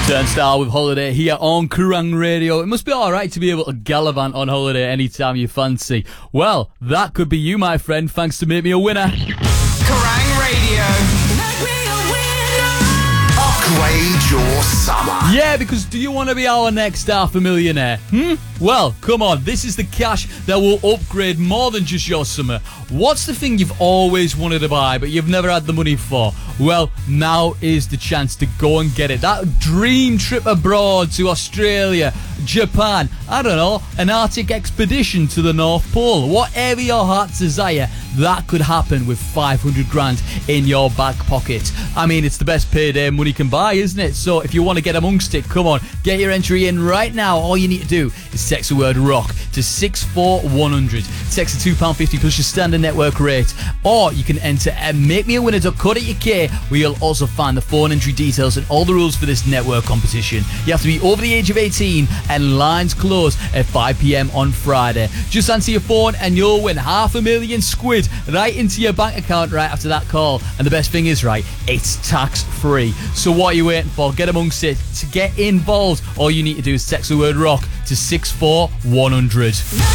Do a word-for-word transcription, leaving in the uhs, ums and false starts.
Turnstile with Holiday here on Kerrang Radio. It must be alright to be able to gallivant on holiday anytime you fancy. Well, that could be you, my friend, thanks to Make Me a Winner. Kerrang Radio. Upgrade your summer. Yeah, because do you want to be our next half a millionaire? Hmm? Well, come on, this is the cash that will upgrade more than just your summer. What's the thing you've always wanted to buy but you've never had the money for? Well, now is the chance to go and get it. That dream trip abroad to Australia, Japan, I don't know, an Arctic expedition to the North Pole. Whatever your heart's desire, that could happen with five hundred grand in your back pocket. I mean, it's the best payday money can buy, isn't it? So if you want to get amongst it, come on, get your entry in right now. All you need to do is text the word ROCK to six four one hundred. Text the two pounds fifty plus your standard network rate. Or you can enter at make me a winner dot co dot U K, where you'll also find the phone entry details and all the rules for this network competition. You have to be over the age of eighteen and lines close at five p.m. on Friday. Just answer your phone and you'll win half a million squid right into your bank account right after that call. And the best thing is, right, it's tax free. So what are you waiting for? Get amongst it. To get involved, all you need to do is text the word ROCK to six four one hundred.